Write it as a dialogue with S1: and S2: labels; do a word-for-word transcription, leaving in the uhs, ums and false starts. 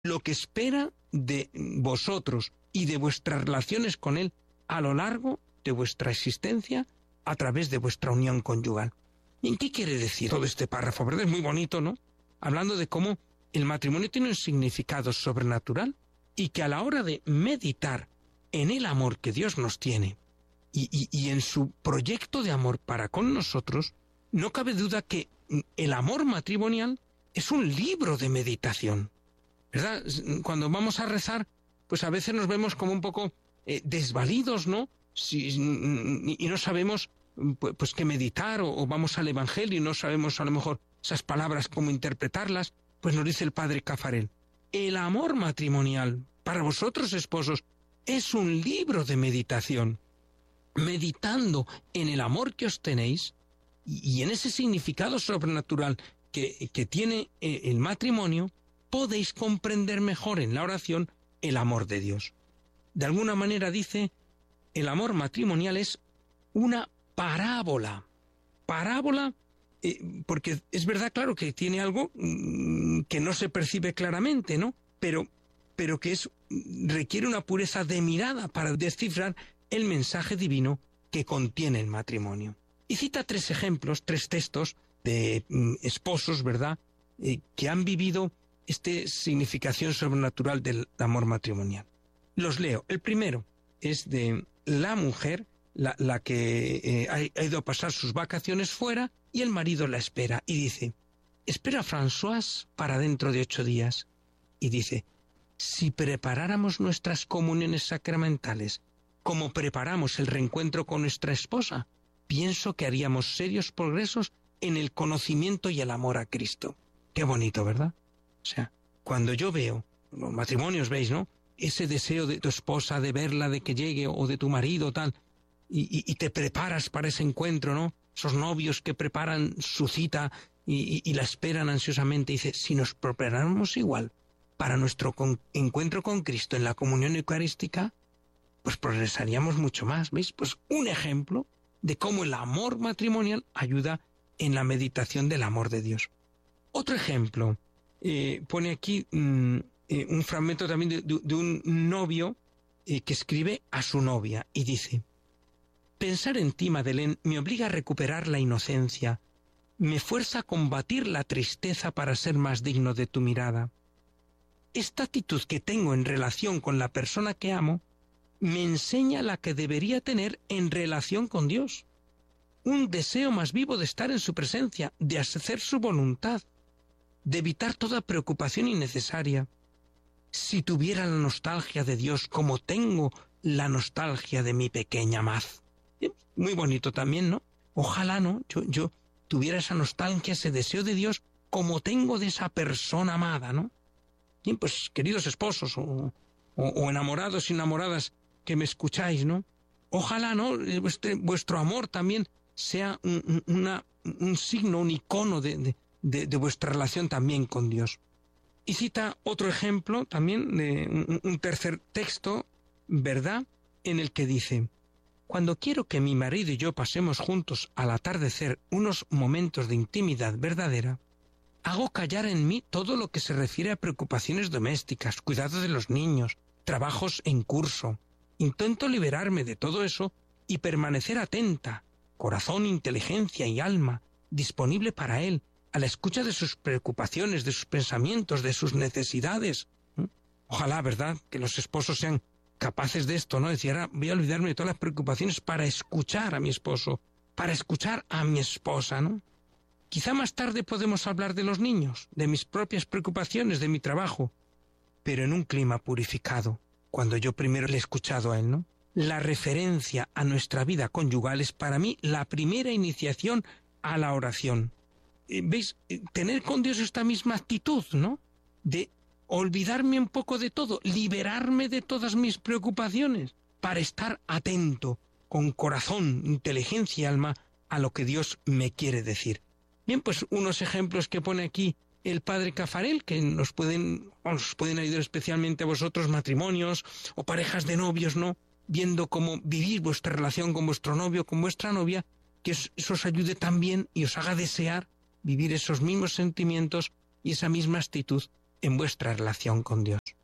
S1: lo que espera de vosotros y de vuestras relaciones con Él a lo largo de vuestra existencia a través de vuestra unión conyugal. ¿Y en qué quiere decir todo este párrafo? ¿Verdad? Es muy bonito, ¿no? Hablando de cómo el matrimonio tiene un significado sobrenatural y que a la hora de meditar en el amor que Dios nos tiene y, y, y en su proyecto de amor para con nosotros, no cabe duda que el amor matrimonial es un libro de meditación, ¿verdad? Cuando vamos a rezar, pues a veces nos vemos como un poco eh, desvalidos, ¿no? Si, y no sabemos pues, pues qué meditar, o, o vamos al Evangelio y no sabemos a lo mejor esas palabras cómo interpretarlas. Pues nos dice el padre Cafarel, el amor matrimonial para vosotros esposos es un libro de meditación. Meditando en el amor que os tenéis y, y en ese significado sobrenatural que, que tiene eh, el matrimonio, podéis comprender mejor en la oración el amor de Dios. De alguna manera dice, el amor matrimonial es una parábola. Parábola eh, porque es verdad, claro, que tiene algo mmm, que no se percibe claramente, ¿no? Pero, pero que es, requiere una pureza de mirada para descifrar el mensaje divino que contiene el matrimonio. Y cita tres ejemplos, tres textos de mm, esposos, ¿verdad?, eh, que han vivido esta significación sobrenatural del amor matrimonial. Los leo. El primero es de la mujer, la, la que eh, ha, ha ido a pasar sus vacaciones fuera y el marido la espera y dice, espera a Françoise para dentro de ocho días. Y dice, si preparáramos nuestras comuniones sacramentales como preparamos el reencuentro con nuestra esposa, pienso que haríamos serios progresos en el conocimiento y el amor a Cristo. Qué bonito, ¿verdad? O sea, cuando yo veo, los matrimonios veis, ¿no?, ese deseo de tu esposa, de verla, de que llegue, o de tu marido, tal, y, y, y te preparas para ese encuentro, ¿no? Esos novios que preparan su cita y, y, y la esperan ansiosamente. Y dice, si nos preparáramos igual para nuestro con, encuentro con Cristo en la comunión eucarística, pues progresaríamos mucho más, ¿veis? Pues un ejemplo de cómo el amor matrimonial ayuda en la meditación del amor de Dios. Otro ejemplo, eh, pone aquí mmm, eh, un fragmento también de, de, de un novio eh, que escribe a su novia y dice, pensar en ti, Madeleine, me obliga a recuperar la inocencia, me fuerza a combatir la tristeza para ser más digno de tu mirada. Esta actitud que tengo en relación con la persona que amo me enseña la que debería tener en relación con Dios. Un deseo más vivo de estar en su presencia, de hacer su voluntad, de evitar toda preocupación innecesaria. Si tuviera la nostalgia de Dios como tengo la nostalgia de mi pequeña Maz. Muy bonito también, ¿no? Ojalá, ¿no? Yo, yo tuviera esa nostalgia, ese deseo de Dios como tengo de esa persona amada, ¿no? Bien, pues, queridos esposos o, o, o enamorados y enamoradas que me escucháis, ¿no? Ojalá, ¿no?, Vuestro, vuestro amor también sea un, una, un signo, un icono de, de, de, de vuestra relación también con Dios. Y cita otro ejemplo también de un, un tercer texto, ¿verdad?, en el que dice, cuando quiero que mi marido y yo pasemos juntos al atardecer unos momentos de intimidad verdadera, hago callar en mí todo lo que se refiere a preocupaciones domésticas, cuidado de los niños, trabajos en curso. Intento liberarme de todo eso y permanecer atenta, corazón, inteligencia y alma, disponible para él, a la escucha de sus preocupaciones, de sus pensamientos, de sus necesidades. ¿Mm? Ojalá, ¿verdad?, que los esposos sean capaces de esto, ¿no? Decir, ahora voy a olvidarme de todas las preocupaciones para escuchar a mi esposo, para escuchar a mi esposa, ¿no? Quizá más tarde podemos hablar de los niños, de mis propias preocupaciones, de mi trabajo, pero en un clima purificado, cuando yo primero le he escuchado a él, ¿no? La referencia a nuestra vida conyugal es para mí la primera iniciación a la oración. ¿Veis? Tener con Dios esta misma actitud, ¿no? De olvidarme un poco de todo, liberarme de todas mis preocupaciones, para estar atento, con corazón, inteligencia y alma, a lo que Dios me quiere decir. Bien, pues unos ejemplos que pone aquí el padre Cafarel, que nos pueden, os pueden ayudar especialmente a vosotros, matrimonios o parejas de novios, ¿no? Viendo cómo vivir vuestra relación con vuestro novio, con vuestra novia, que eso os ayude también y os haga desear vivir esos mismos sentimientos y esa misma actitud en vuestra relación con Dios.